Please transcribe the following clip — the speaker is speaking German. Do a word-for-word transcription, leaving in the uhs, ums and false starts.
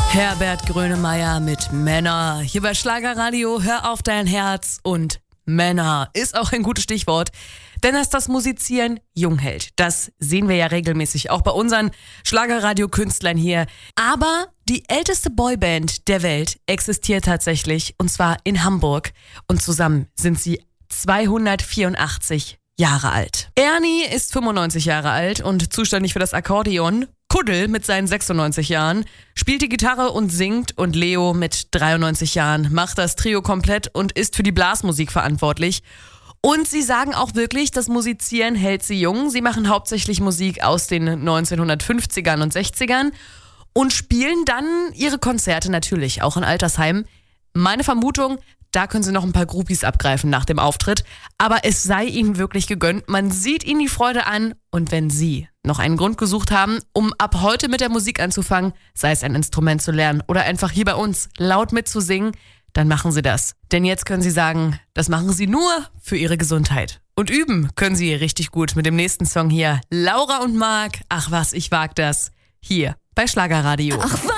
Herbert Grönemeyer mit Männer. Hier bei Schlagerradio, hör auf dein Herz, und Männer ist auch ein gutes Stichwort, denn dass das Musizieren jung hält, das sehen wir ja regelmäßig auch bei unseren Schlagerradio-Künstlern hier. Aber die älteste Boyband der Welt existiert tatsächlich, und zwar in Hamburg, und zusammen sind sie zweihundertvierundachtzig Jahre alt. Ernie ist fünfundneunzig Jahre alt und zuständig für das Akkordeon. Kuddel mit seinen sechsundneunzig Jahren spielt die Gitarre und singt, und Leo mit dreiundneunzig Jahren macht das Trio komplett und ist für die Blasmusik verantwortlich. Und sie sagen auch wirklich, das Musizieren hält sie jung. Sie machen hauptsächlich Musik aus den neunzehnhundertfünfzigern und sechzigern und spielen dann ihre Konzerte natürlich auch in Altersheimen. Meine Vermutung: Da können sie noch ein paar Groupies abgreifen nach dem Auftritt. Aber es sei ihnen wirklich gegönnt. Man sieht ihnen die Freude an. Und wenn sie noch einen Grund gesucht haben, um ab heute mit der Musik anzufangen, sei es ein Instrument zu lernen oder einfach hier bei uns laut mitzusingen, dann machen sie das. Denn jetzt können sie sagen, das machen sie nur für ihre Gesundheit. Und üben können sie richtig gut mit dem nächsten Song hier. Laura und Marc, ach was, ich wag das. Hier bei Schlagerradio. Ach was.